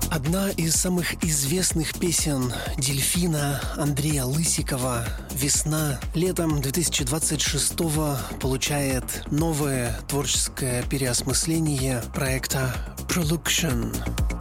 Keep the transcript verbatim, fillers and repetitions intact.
Одна из самых известных песен «Дельфина» Андрея Лысикова «Весна» летом две тысячи двадцать шестого получает новое творческое переосмысление проекта Proluction.